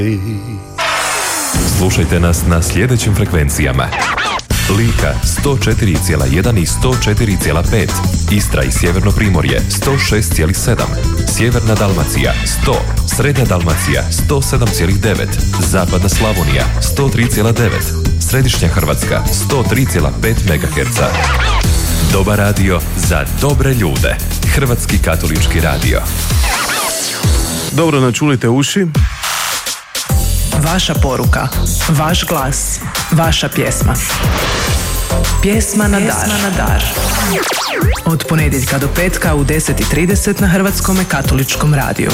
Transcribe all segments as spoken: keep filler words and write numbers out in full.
Slušajte nas na sljedećim frekvencijama: Lika sto četiri zarez jedan i sto četiri zarez pet, Istra i Sjeverno Primorje sto šest zarez sedam, Sjeverna Dalmacija sto, Srednja Dalmacija sto sedam zarez devet, Zapadna Slavonija sto tri zarez devet, Središnja Hrvatska sto tri zarez pet megaherca. Dobar radio za dobre ljude. Hrvatski katolički radio. Dobro načulite uši. Vaša poruka, vaš glas, vaša pjesma. Pjesma na dar. Pjesma na dar. Od ponedjeljka do petka u deset i trideset na Hrvatskom katoličkom radiju.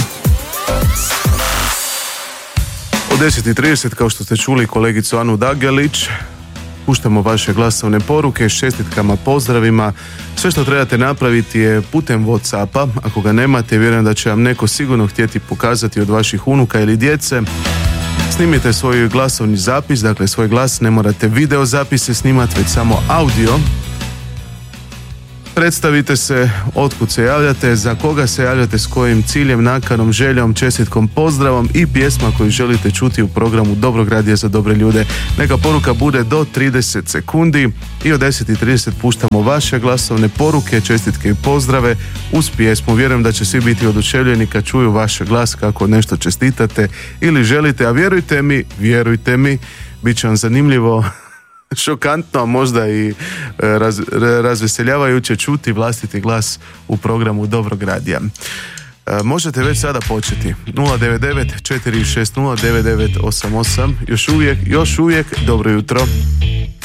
U deset i trideset, kao što ste čuli kolegicu Anu Dagelić, puštamo vaše glasovne poruke s čestitkama, pozdravima. Sve što trebate napraviti je putem WhatsAppa. Ako ga nemate, vjerujem da će vam neko sigurno htjeti pokazati od vaših unuka ili djece. Snimite svoj glasovni zapis, dakle svoj glas, ne morate video zapise snimati, već samo audio. Predstavite se, otkud se javljate, za koga se javljate, s kojim ciljem, nakanom, željom, čestitkom, pozdravom i pjesma koju želite čuti u programu Dobrog radija za dobre ljude. Neka poruka bude do trideset sekundi i od deset i trideset puštamo vaše glasovne poruke, čestitke i pozdrave uz pjesmu. Vjerujem da će svi biti oduševljeni kad čuju vaš glas, kako nešto čestitate ili želite, a vjerujte mi, vjerujte mi, bit će vam zanimljivo, šokantno, a možda i raz, razveseljavajuće čuti vlastiti glas u programu Dobrog radija. E, možete već sada početi. nula devet devet četiri šest nula devet devet osam osam. Još uvijek, još uvijek dobro jutro.